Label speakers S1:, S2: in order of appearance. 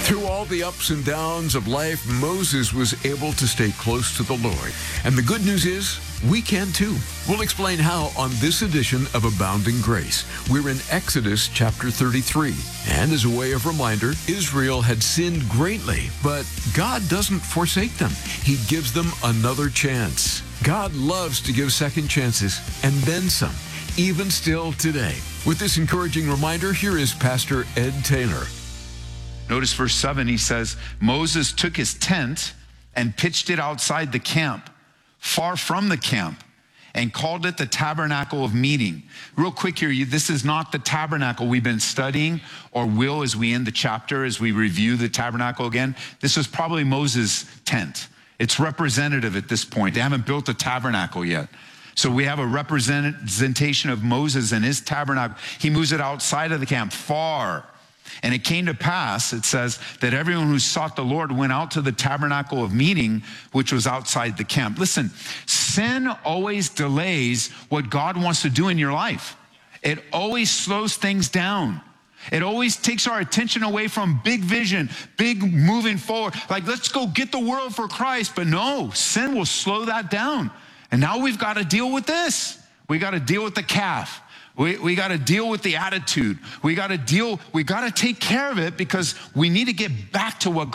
S1: Through all the ups and downs of life, Moses was able to stay close to the Lord. And the good news is, we can too. We'll explain how on this edition of Abounding Grace. We're in Exodus chapter 33. And as a way of reminder, Israel had sinned greatly, but God doesn't forsake them. He gives them another chance. God loves to give second chances and then some, even still today. With this encouraging reminder, here is Pastor Ed Taylor.
S2: Notice verse 7, he says, Moses took his tent and pitched it outside the camp, far from the camp, and called it the tabernacle of meeting. Real quick here, this is not the tabernacle we've been studying or will as we end the chapter, as we review the tabernacle again. This was probably Moses' tent. It's representative at this point. They haven't built a tabernacle yet. So we have a representation of Moses and his tabernacle. He moves it outside of the camp, far. And it came to pass, it says, that everyone who sought the Lord went out to the tabernacle of meeting, which was outside the camp. Listen, sin always delays what God wants to do in your life. It always slows things down. It always takes our attention away from big vision, big moving forward. Like, let's go get the world for Christ. But no, sin will slow that down. And now we've got to deal with this. We got to deal with the calf. We got to deal with the attitude. We got to take care of it because we need to get back to what